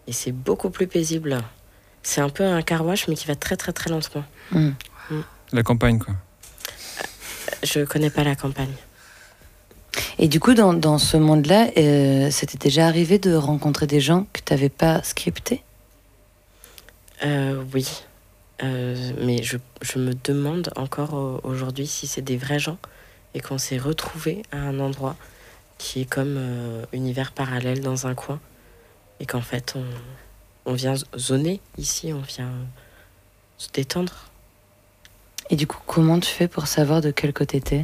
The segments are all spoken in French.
Et c'est beaucoup plus paisible. C'est un peu un car wash, mais qui va très très très lentement. La campagne, quoi. Je connais pas la campagne. Et du coup, dans ce monde-là, c'était déjà arrivé de rencontrer des gens que tu n'avais pas scriptés? Oui. Mais je me demande encore aujourd'hui si c'est des vrais gens et qu'on s'est retrouvés à un endroit qui est comme univers parallèle dans un coin et qu'en fait on vient zoner ici, on vient se détendre. Et du coup, comment tu fais pour savoir de quel côté t'es?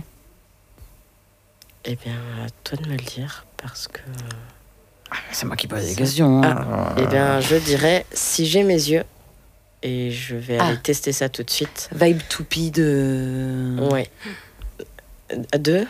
Eh bien, à toi de me le dire, parce que... C'est moi qui pose des questions. Eh bien, je dirais, si j'ai mes yeux, et je vais aller tester ça tout de suite. Vibe toupie de... Ouais. De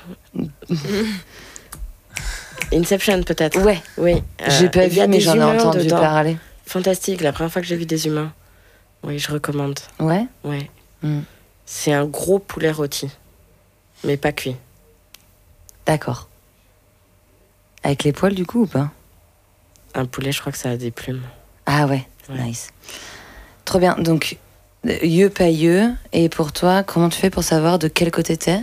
Inception, peut-être. Ouais. Oui. J'ai pas vu, mais j'en ai entendu parler. Fantastique, la première fois que j'ai vu des humains. Oui, je recommande. Ouais. Ouais. C'est un gros poulet rôti, mais pas cuit. D'accord. Avec les poils, du coup, ou pas? Un poulet, je crois que ça a des plumes. Ah ouais. Nice. Trop bien. Donc, yeux, pas yeux. Et pour toi, comment tu fais pour savoir de quel côté t'es?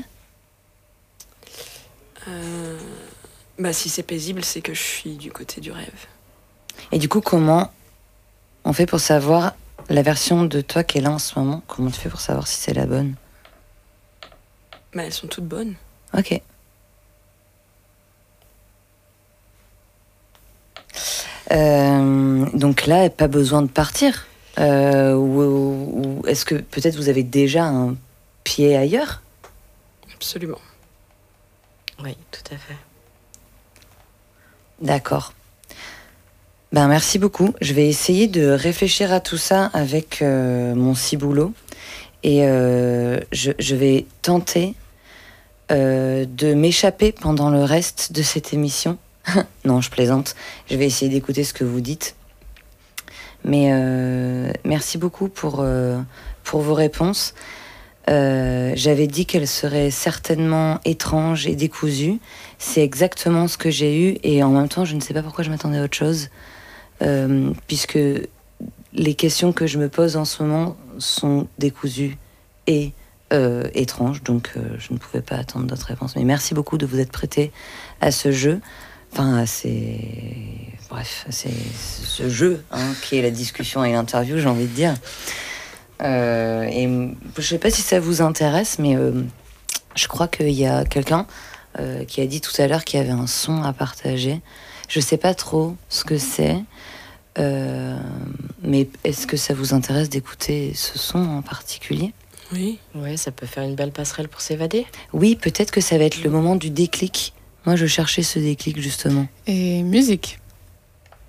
Si c'est paisible, c'est que je suis du côté du rêve. Et du coup, comment on fait pour savoir la version de toi qui est là en ce moment? Comment tu fais pour savoir si c'est la bonne? Elles sont toutes bonnes. Ok. Donc là, pas besoin de partir. Ou est-ce que peut-être vous avez déjà un pied ailleurs? Absolument. Oui, tout à fait. D'accord. Merci beaucoup. Je vais essayer de réfléchir à tout ça avec mon ciboulot. Et je vais tenter de m'échapper pendant le reste de cette émission. Non, je plaisante. Je vais essayer d'écouter ce que vous dites. Mais merci beaucoup pour vos réponses. J'avais dit qu'elles seraient certainement étranges et décousues. C'est exactement ce que j'ai eu. Et en même temps, je ne sais pas pourquoi je m'attendais à autre chose. Puisque les questions que je me pose en ce moment sont décousues et étranges. Donc, je ne pouvais pas attendre d'autres réponses. Mais merci beaucoup de vous être prêté à ce jeu. Enfin, bref, c'est ce jeu qui est la discussion et l'interview, j'ai envie de dire. Et je sais pas si ça vous intéresse, mais je crois qu'il y a quelqu'un qui a dit tout à l'heure qu'il y avait un son à partager. Je sais pas trop ce que c'est, mais est-ce que ça vous intéresse d'écouter ce son en particulier? Oui. Ouais, ça peut faire une belle passerelle pour s'évader. Oui, peut-être que ça va être le moment du déclic. Moi, je cherchais ce déclic, justement. Et musique.